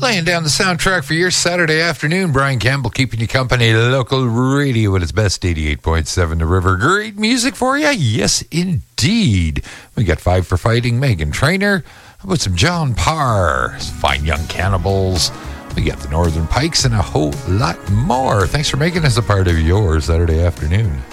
Laying down the soundtrack for your Saturday afternoon. Brian Campbell keeping you company. Local radio at its best, 88.7 The River. Great music for you? Yes, indeed. We got Five for Fighting, Megan Trainor. How about some John Parr? Fine Young Cannibals. We got the Northern Pikes and a whole lot more. Thanks for making us a part of your Saturday afternoon.